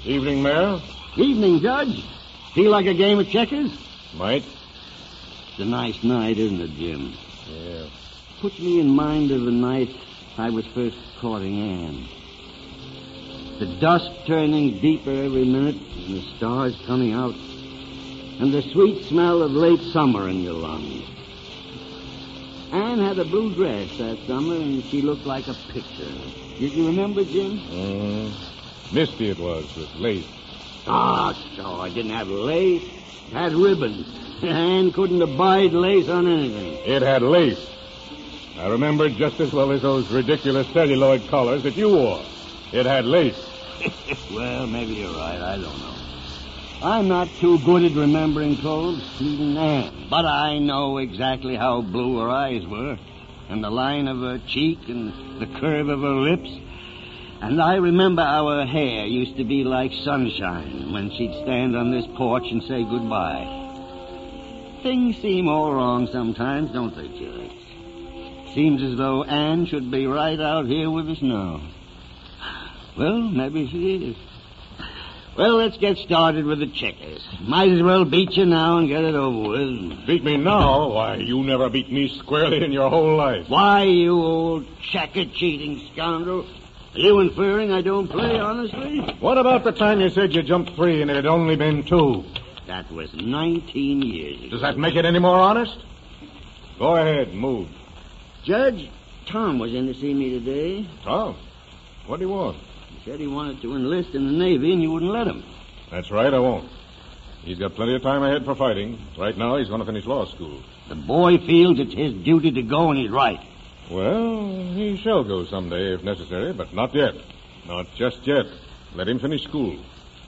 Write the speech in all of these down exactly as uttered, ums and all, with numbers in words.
Evening, Mayor. Evening, Judge. Feel like a game of checkers? Might. It's a nice night, isn't it, Jim? Yeah. Puts me in mind of the night I was first courting Anne. The dusk turning deeper every minute, and the stars coming out, and the sweet smell of late summer in your lungs. Anne had a blue dress that summer, and she looked like a picture. Did you remember, Jim? Mm-hmm. Misty it was, with lace. Ah, so I didn't have lace. It had ribbons. Anne couldn't abide lace on anything. It had lace. I remember it just as well as those ridiculous celluloid collars that you wore. It had lace. Well, maybe you're right. I don't know. I'm not too good at remembering clothes, even Anne. But I know exactly how blue her eyes were, and the line of her cheek, and the curve of her lips. And I remember how her hair used to be like sunshine when she'd stand on this porch and say goodbye. Things seem all wrong sometimes, don't they, Judge? Seems as though Anne should be right out here with us now. Well, maybe she is. Well, let's get started with the checkers. Might as well beat you now and get it over with. Beat me now? Why, you never beat me squarely in your whole life. Why, you old checker-cheating scoundrel? Are you inferring I don't play, honestly? What about the time you said you jumped three and it had only been two? That was nineteen years ago. Does that make it any more honest? Go ahead, move. Judge, Tom was in to see me today. Tom? What do you want? He said he wanted to enlist in the Navy and you wouldn't let him. That's right, I won't. He's got plenty of time ahead for fighting. Right now, he's going to finish law school. The boy feels it's his duty to go, and he's right. Well, he shall go someday if necessary, but not yet. Not just yet. Let him finish school.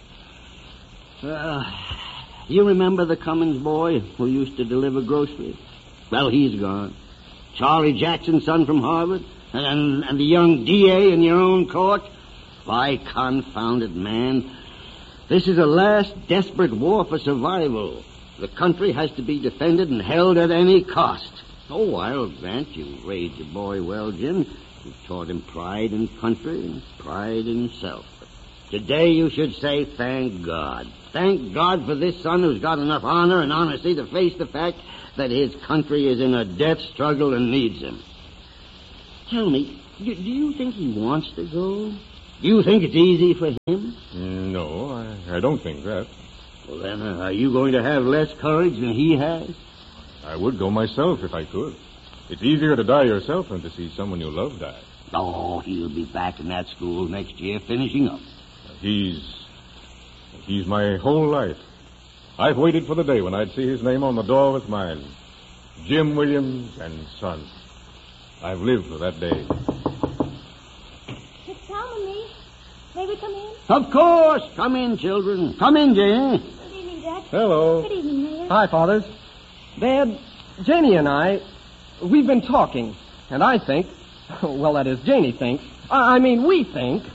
Uh, you remember the Cummins boy who used to deliver groceries? Well, he's gone. Charlie Jackson's son from Harvard, and, and, and the young D A in your own court. Why, confounded man, this is a last desperate war for survival. The country has to be defended and held at any cost. Oh, I'll grant you raised your boy well, Jim. You taught him pride in country and pride in self. But today you should say thank God. Thank God for this son who's got enough honor and honesty to face the fact that his country is in a death struggle and needs him. Tell me, do, do you think he wants to go? Do you think it's easy for him? No, I, I don't think that. Well, then, uh, are you going to have less courage than he has? I would go myself if I could. It's easier to die yourself than to see someone you love die. Oh, he'll be back in that school next year finishing up. He's... he's my whole life. I've waited for the day when I'd see his name on the door with mine. Jim Williams and Son. I've lived for that day. It's Tom and me. May we come in? Of course. Come in, children. Come in, Jane. Good evening, Dad. Hello. Good evening, Mayor. Hi, Fathers. Dad, Janie and I, we've been talking, and I think, well, that is, Janie thinks, I I mean, we think